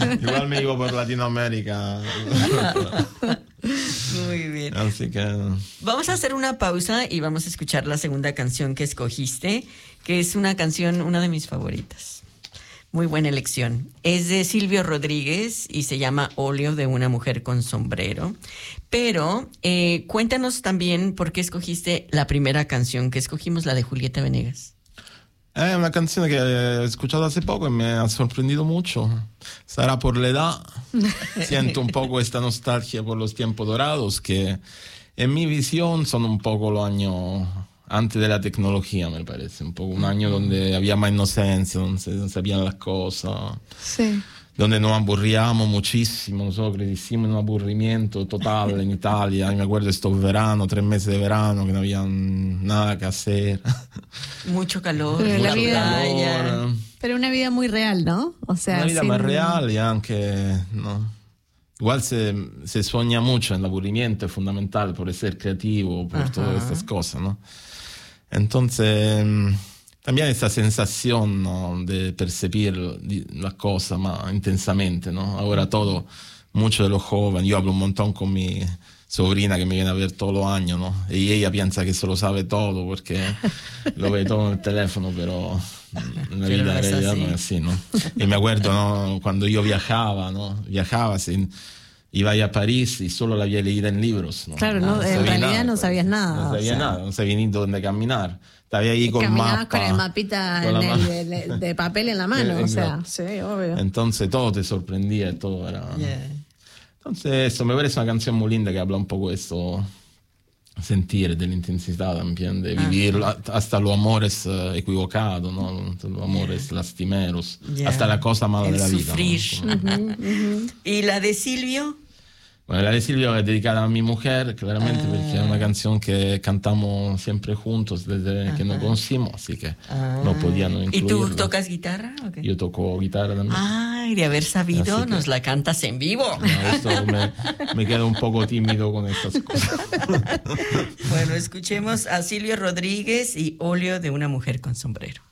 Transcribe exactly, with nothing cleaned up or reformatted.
Igual me iba por Latinoamérica. Muy bien. Así que... Vamos a hacer una pausa y vamos a escuchar la segunda canción que escogiste, que es una canción, una de mis favoritas. Muy buena elección. Es de Silvio Rodríguez y se llama Óleo de una mujer con sombrero. Pero eh, cuéntanos también por qué escogiste la primera canción que escogimos, la de Julieta Venegas. Es una canción que he escuchado hace poco y me ha sorprendido mucho. Será por la edad. Siento un poco esta nostalgia por los tiempos dorados que en mi visión son un poco los años antes de la tecnología, me parece. Un poco un año donde había más inocencia, donde se sabían las cosas. Sí. Donde nos aburríamos muchísimo, nosotros crecimos en un aburrimiento total en Italia. Y me acuerdo de estos veranos, tres meses de verano, que no había nada que hacer. Mucho calor, Pero la mucha vida- playa. Pero una vida muy real, ¿no? O sea, Una vida sin- más real y anche, ¿no? Igual se, se sueña mucho en el aburrimiento, es fundamental por ser creativo, por Ajá. todas estas cosas, ¿no? Entonces, mm, también esa sensación, ¿no?, de percibir las cosas más intensamente, ¿no? Ahora todo, mucho de los jóvenes, yo hablo un montón con mi sobrina que me viene a ver todos los años, ¿no? Y ella piensa que se lo sabe todo porque lo ve todo en el teléfono, pero en la Pero vida no es real así. no es así, ¿no? Y me acuerdo, ¿no?, cuando yo viajaba, ¿no? Viajaba sin... Iba a París y solo la había leído en libros, ¿no? Claro, no, sabía en realidad nada, no pues. sabías nada, No o sabía sea. nada, no sabía ni dónde caminar. Estaba ahí con el Caminabas mapa. con el mapita con la en ma- el- de, de papel en la mano, Eh, o sea, exacto. sí, obvio. Entonces todo te sorprendía, todo era... Yeah. Entonces eso, me parece una canción muy linda que habla un poco de esto, sentir, de la intensidad también, de vivir Ajá. hasta los amores eh, equivocados, ¿no? Los amores lastimeros, Yeah. hasta la cosa mala El de la vida, sufrir. ¿no? Como- ¿Y la de Silvio? Bueno, la de Silvio es dedicada a mi mujer, claramente, Ah. porque es una canción que cantamos siempre juntos desde que nos conocimos, así que no podía no ¿Y tú incluirla. tocas guitarra o qué? Yo toco guitarra también. Ay, de haber sabido, Así que- nos la cantas en vivo. No, esto me, me quedo un poco tímido con estas cosas. Bueno, escuchemos a Silvio Rodríguez y Óleo de una mujer con sombrero.